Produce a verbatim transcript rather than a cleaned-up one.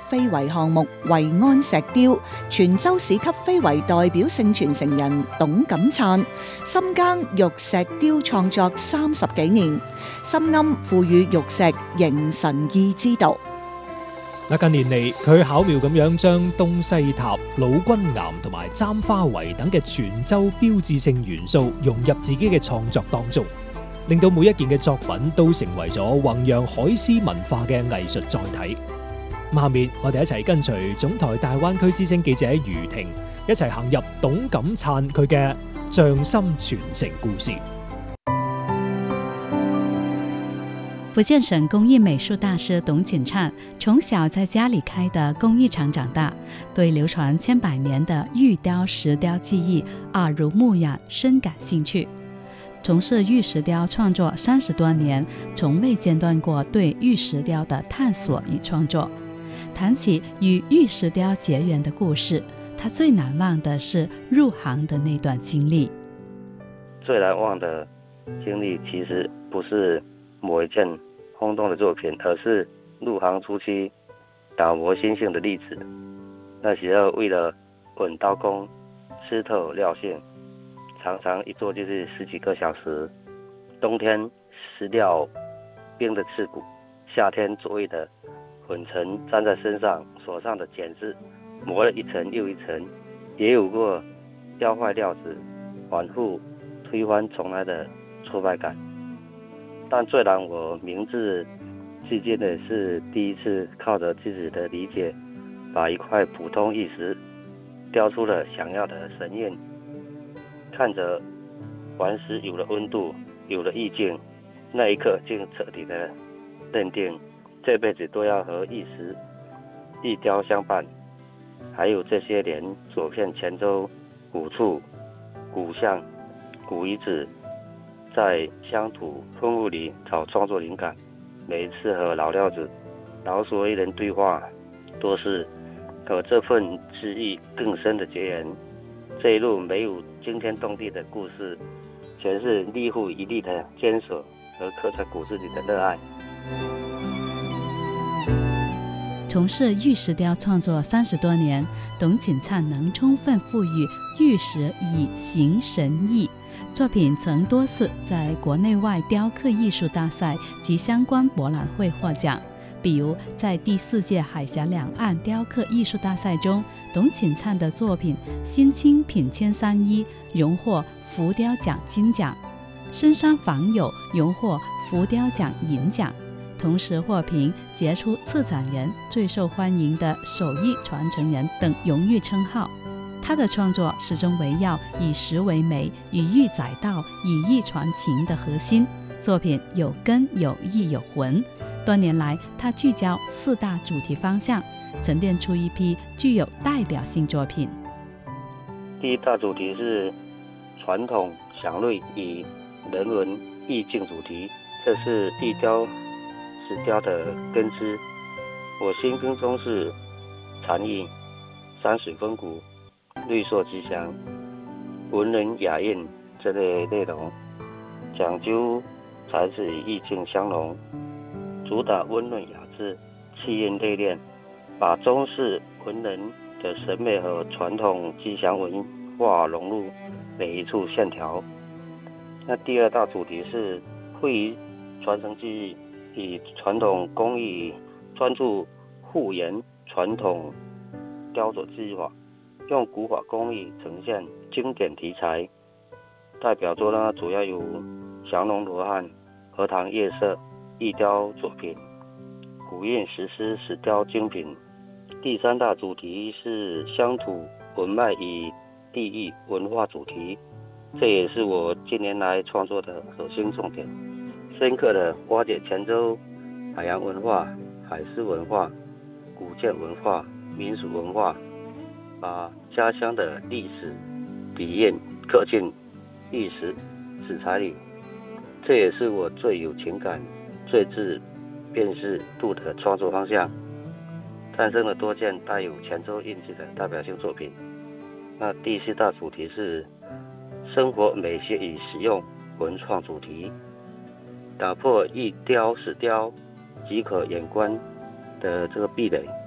非遺項目維安石雕，泉州市級非遺代表性傳承人董錦燦，深耕玉石雕創作三十幾年，深諳賦予玉石形神意之道。 近年嚟，佢巧妙咁樣將東西塔、老君岩同埋簪花圍等嘅泉州標誌性元素融入自己嘅創作當中，令到每一件嘅作品都成為咗弘揚海獅文化嘅藝術載體。下面我哋一齊跟隨總台大灣區之聲記者余婷，一齊行入董錦燦佢嘅匠心傳承故事。 福建省工艺美术大师董錦燦從小在家裡開的工藝廠長大，對流傳千百年的玉雕、石雕技藝耳濡目染，深感興趣。從事玉石雕創作三十多年，從未間斷過對玉石雕的探索與創作。談起與玉石雕結緣的故事，他最難忘的是入行的那段經歷。 最難忘的經歷其實不是某一件轟動的作品，而是入行初期打磨心性的例子。那時候為了穩刀工、吃透料性，常常一做就是十幾個小時。冬天石料冰的刺骨，夏天作業的粉塵粘在身上，手上的剪子磨了一層又一層，也有過雕壞料子，反覆推翻重來的挫敗感。但最讓我銘記至今的是第一次靠着自己的理解，把一塊普通玉石雕出了想要的神韻。看着顽石有了溫度，有了意境，那一刻竟徹底的認定，這輩子都要和玉石、玉雕相伴。還有這些年走遍泉州古厝、古巷、古遺址，在鄉土風物裡找創作靈感，每一次和老料子、老所藝人對話，都是和這份知意更深的結緣。這一路沒有驚天動地的故事，全是粒乎一粒的堅守和刻在骨子裡的熱愛。 從事玉石雕創作三十多年，董錦燦能充分賦予玉石以形神意。作品曾多次在國內外雕刻藝術大賽及相關博覽會獲獎，比如在第四屆海峽兩岸雕刻藝術大賽中，董錦燦的作品《新青品千三一》榮獲浮雕獎金獎，《深山訪友》榮獲浮雕獎銀獎，同時獲評傑出策展人、最受歡迎的手藝傳承人等榮譽稱號。他的創作始終圍繞以石為媒，以玉載道，以意傳情的核心。作品有根、有意、有魂。多年來，他聚焦四大主題方向，沉澱出一批具有代表性作品。 第一大主題是傳統祥瑞與人文意境主題，這是玉雕、石雕的根枝。我心目中是禪意、山水風骨、綠色吉祥、文人雅韻這類內容，講究材質與意境相融，主打溫潤雅致、氣韻內斂，把中式文人的審美和傳統吉祥文化融入每一處線條。那第二大主題是會以傳承技藝與傳統工藝，專注復原傳統雕琢技法，用古法工藝呈現經典題材。代表作呢，主要有降龍羅漢、荷塘月色玉雕作品、古韻石獅石雕精品。第三大主題是鄉土文脈與地域文化主題，這也是我近年來創作的核心重點，深刻地挖掘泉州海洋文化、海獅文化、古建文化、民俗文化，把家鄉的歷史底蘊刻進玉石石材裡，這也是我最有情感、最具辨識度的創作方向，誕生了多件帶有泉州印記的代表性作品。那第四大主題是生活美學與實用文創主題，打破玉雕石雕即可遠觀的這個壁壘，